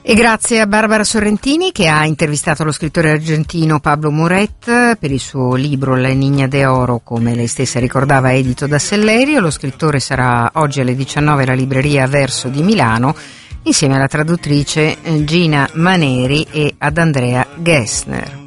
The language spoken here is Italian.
E grazie a Barbara Sorrentini che ha intervistato lo scrittore argentino Pablo Moret per il suo libro La Niña de Oro, come lei stessa ricordava, edito da Sellerio. Lo scrittore sarà oggi alle 19 alla libreria Verso di Milano insieme alla traduttrice Gina Maneri e ad Andrea Gessner.